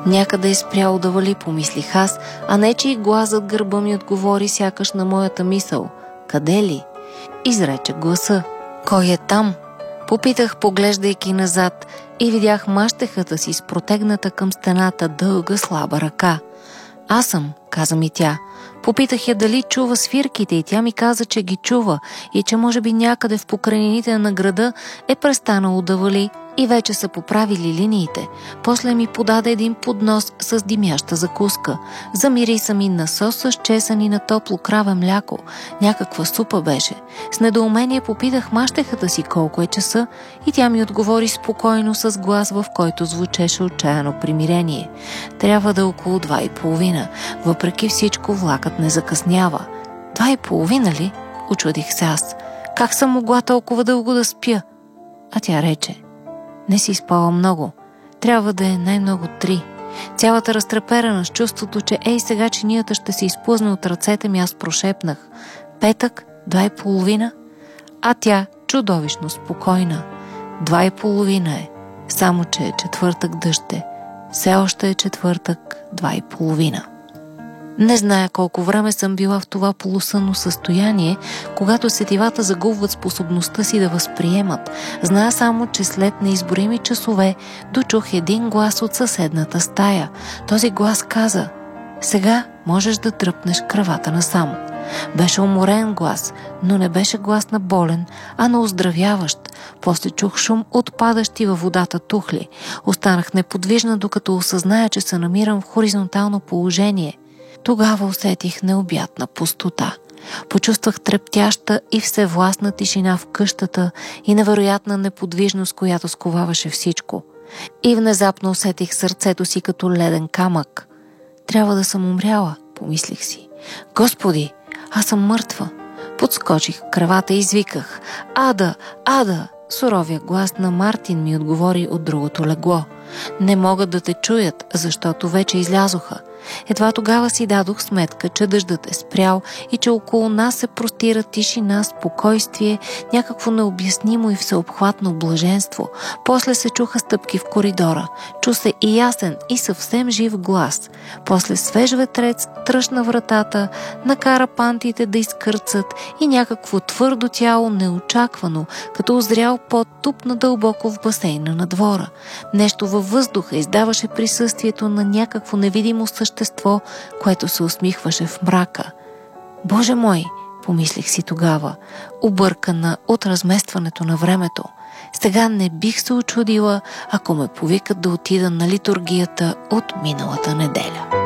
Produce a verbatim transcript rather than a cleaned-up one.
Някъде е спряло да вали, помислих аз, а не че и глас зад гърба ми отговори сякаш на моята мисъл. Къде ли? Изрече гласа. Кой е там? Попитах, поглеждайки назад, и видях мащехата си с протегната към стената дълга слаба ръка. Аз съм, каза ми тя. Попитах я дали чува свирките и тя ми каза, че ги чува и че може би някъде в покрайнините на града е престанало да вали и вече са поправили линиите. После ми подаде един поднос с димяща закуска. Замириса ми на сос с чесън на топло краве мляко. Някаква супа беше. С недоумение попитах мащехата си колко е часа и тя ми отговори спокойно с глас, в който звучеше отчаяно примирение. Трябва да е около два и половина. Въпреки всичко влакът не закъснява. Два и половина ли? Учудих се аз. Как съм могла толкова дълго да спя? А тя рече: не си спала много. Трябва да е най-много три. Цялата разтреперана с чувството, че ей сега чинията ще се изплъзне от ръцете ми, аз прошепнах: петък, два и половина? А тя чудовищно спокойна: два и половина е, само че е четвъртък дъжд е. Все още е четвъртък, два и половина. Не зная колко време съм била в това полусънно състояние, когато сетивата загубват способността си да възприемат. Зная само, че след неизборими часове дочух един глас от съседната стая. Този глас каза: сега можеш да дръпнеш кравата насам. Беше уморен глас, но не беше глас на болен, а на оздравяващ. После чух шум от падащи във водата тухли. Останах неподвижна, докато осъзная, че се намирам в хоризонтално положение. Тогава усетих необятна пустота. Почувствах трептяща и всевластна тишина в къщата и невероятна неподвижност, която сковаваше всичко. И внезапно усетих сърцето си като леден камък. Трябва да съм умряла, помислих си. Господи, аз съм мъртва. Подскочих в кревата и извиках: Ада, Ада! Суровия глас на Мартин ми отговори от другото легло. Не могат да те чуят, защото вече излязоха. Едва тогава си дадох сметка, че дъждът е спрял и че около нас се простира тишина, спокойствие, някакво необяснимо и всеобхватно блаженство. После се чуха стъпки в коридора. Чу се и ясен, и съвсем жив глас. После свеж ветрец тръшна вратата, накара пантите да изкърцат и някакво твърдо тяло неочаквано, като озрял пот, тупна дълбоко в басейна на двора. Нещо във въздуха издаваше присъствието на някакво невидимо същество, което се усмихваше в мрака. Боже мой, помислих си тогава, объркана от разместването на времето. Сега не бих се учудила, ако ме повикат да отида на литургията от миналата неделя.